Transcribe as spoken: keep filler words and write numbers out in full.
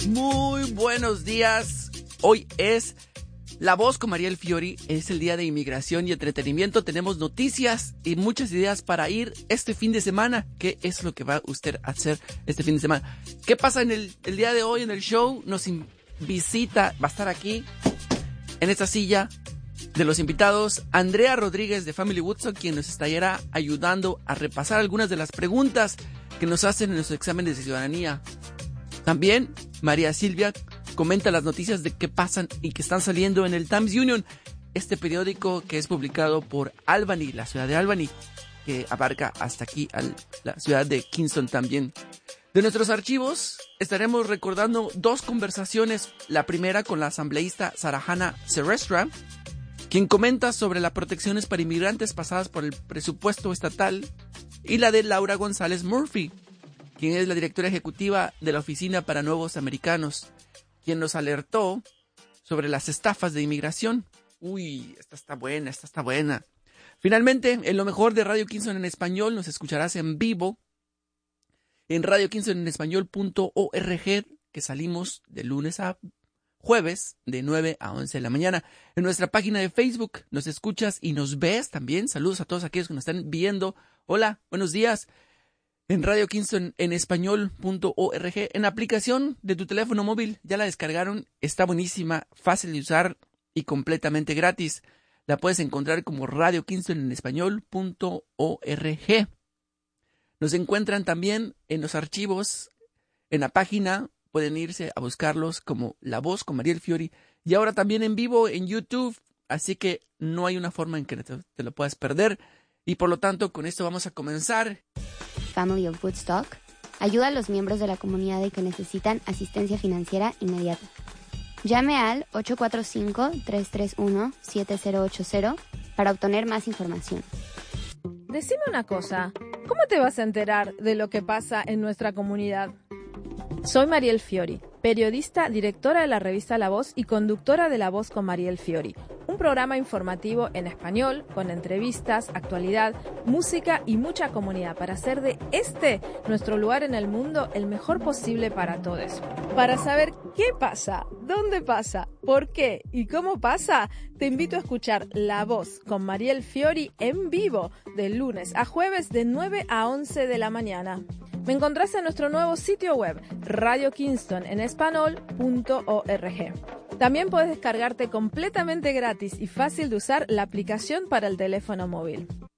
Muy buenos días. Hoy es La Voz con Mariel Fiori. Es el día de inmigración y entretenimiento. Tenemos noticias y muchas ideas para ir este fin de semana. ¿Qué es lo que va usted a hacer este fin de semana? ¿Qué pasa en el, el día de hoy en el show? Nos in- visita, va a estar aquí en esta silla de los invitados Andrea Rodríguez de Family Woodstock, quien nos estará ayudando a repasar algunas de las preguntas que nos hacen en los exámenes de ciudadanía. También María Silvia comenta las noticias de qué pasan y que están saliendo en el Times Union, este periódico que es publicado por Albany, la ciudad de Albany, que abarca hasta aquí a la ciudad de Kingston también. De nuestros archivos estaremos recordando dos conversaciones, la primera con la asambleísta Sarahana Serestra, quien comenta sobre las protecciones para inmigrantes pasadas por el presupuesto estatal, y la de Laura González Murphy, quien es la directora ejecutiva de la Oficina para Nuevos Americanos, quien nos alertó sobre las estafas de inmigración. Uy, esta está buena, esta está buena. Finalmente, en lo mejor de Radio Kingston en español, nos escucharás en vivo en radio kingston en español punto org, que salimos de lunes a jueves de nueve a once de la mañana. En nuestra página de Facebook nos escuchas y nos ves también. Saludos a todos aquellos que nos están viendo. Hola, buenos días. En Radio Kingston en español punto org, en la aplicación de tu teléfono móvil, ya la descargaron, está buenísima, fácil de usar y completamente gratis. La puedes encontrar como Radio Kingston en español punto org. Nos encuentran también en los archivos, en la página, pueden irse a buscarlos como La Voz con Mariel Fiori, y ahora también en vivo en YouTube, así que no hay una forma en que te, te lo puedas perder, y por lo tanto con esto vamos a comenzar. Family of Woodstock ayuda a los miembros de la comunidad y que necesitan asistencia financiera inmediata. Llame al ocho cuatro cinco, tres tres uno, siete cero ocho cero para obtener más información. Decime una cosa, ¿cómo te vas a enterar de lo que pasa en nuestra comunidad? Soy Mariel Fiori, periodista, directora de la revista La Voz y conductora de La Voz con Mariel Fiori, un programa informativo en español con entrevistas, actualidad, música y mucha comunidad para hacer de este, nuestro lugar en el mundo, el mejor posible para todos. Para saber qué pasa, dónde pasa, por qué y cómo pasa, te invito a escuchar La Voz con Mariel Fiori en vivo de lunes a jueves de nueve a once de la mañana. Me encontrás en nuestro nuevo sitio web, radio kingston en español punto org. También puedes descargarte completamente gratis y fácil de usar la aplicación para el teléfono móvil.